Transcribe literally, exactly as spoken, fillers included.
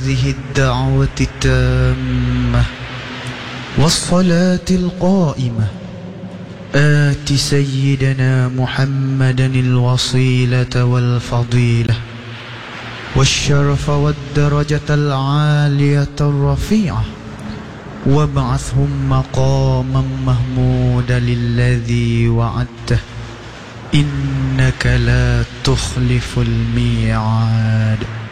هذه الدعوة التامة والصلاة القائمة آت سيدنا محمدا الوصيلة والفضيلة والشرف والدرجة العالية الرفيعة وابعثهم مقاما محمودا للذي وعدته إنك لا تخلف الميعاد.